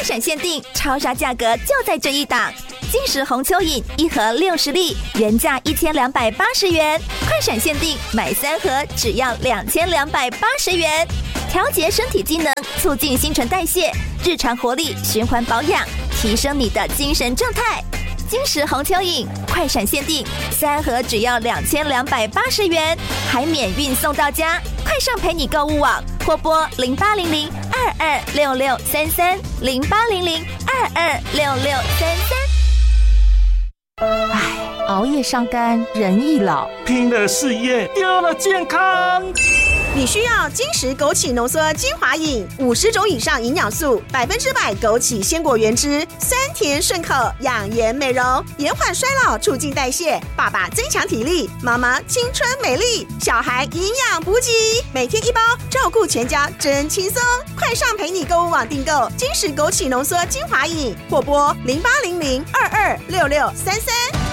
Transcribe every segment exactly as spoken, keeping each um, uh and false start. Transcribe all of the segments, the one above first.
闪限定超杀价格就在这一档，金石红蚯蚓一盒六十粒，原价一千两百八十元，快闪限定买三盒只要两千两百八十元。调节身体机能，促进新陈代谢，日常活力，循环保养，提升你的精神状态。金石红蚯蚓快闪限定三盒只要两千两百八十元，还免运送到家。快上陪你购物网或拨零八零零二二六六三三零八零零二二六六三三。唉，熬夜伤肝，人易老， 拼了事业，丢了健康。 你需要金石枸杞浓缩精华饮，五十种以上营养素，百分之百枸杞鲜果原汁，酸甜顺口，养颜美容，延缓衰老，促进代谢。爸爸增强体力，妈妈青春美丽，小孩营养补给，每天一包，照顾全家真轻松。快上陪你购物网订购金石枸杞浓缩精华饮，或拨零八零零二二六六三三。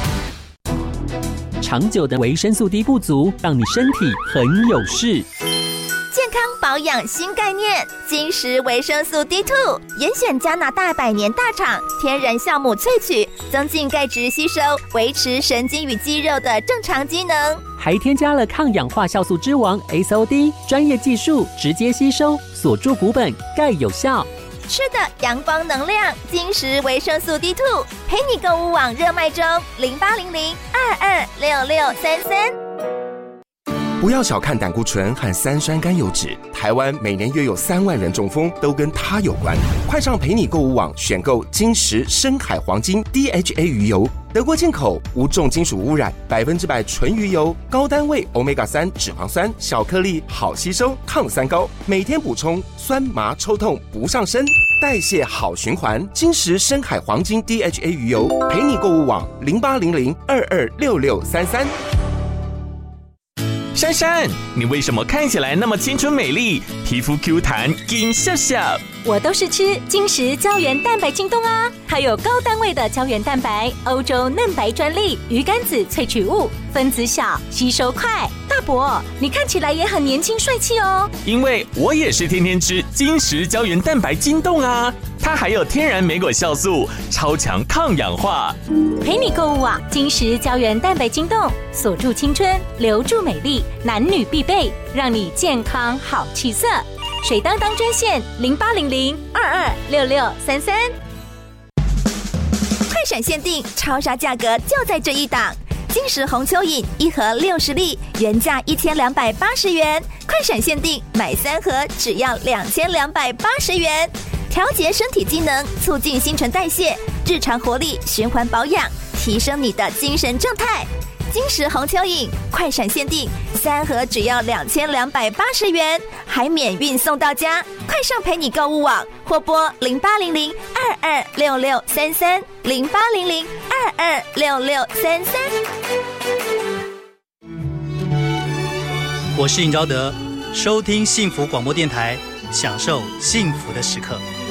长久的维生素 D 不足，让你身体很有事。 健康保养新概念，金石维生素 D 二 严选加拿大百年大厂天然酵母萃取，增进钙质吸收，维持神经与肌肉的正常机能， 还添加了抗氧化酵素之王 S O D， 专业技术直接吸收，锁住骨本，钙有效。 吃的阳光能量，金石维生素 D 二 陪你购物网热卖中，零八零零二二六六三三。 不要小看胆固醇和三酸甘油脂，台湾每年约有三万人中风，都跟它有关。快上陪你购物网选购金石深海黄金 D H A 鱼油，德国进口，无重金属污染，百分之百纯鱼油，高单位 欧米伽三 脂肪酸，小颗粒，好吸收，抗三高，每天补充，酸麻抽痛不上身，代谢好循环。金石深海黄金 D H A 鱼油，陪你购物网零八零零二二六六三三。 珊珊，你为什么看起来那么青春美丽，皮肤 Q 弹，金笑笑？ 我都是吃金石胶原蛋白晶冻啊，它有高单位的胶原蛋白，欧洲嫩白专利，鱼肝子萃取物，分子小，吸收快。大伯，你看起来也很年轻帅气哦。 因为我也是天天吃金石胶原蛋白晶冻啊，它还有天然莓果酵素，超强抗氧化。 陪你购物网金石胶原蛋白晶冻，锁住青春，留住美丽，男女必备，让你健康好气色。水当当专线零八零零二二六六三三。 快闪限定超杀价格就在这一档，金石红蚯蚓一盒六十粒，原价一千两百八十元，快闪限定买三盒只要两千两百八十元。调节身体机能，促进新陈代谢，日常活力，循环保养，提升你的精神状态。金石红蚯蚓快闪限定三盒只要两千两百八十元，还免运送到家。快上陪你购物网或拨零八零零二二六六三三零八零零二二六六三三。 我是尹昭德，收听幸福广播电台，享受幸福的时刻。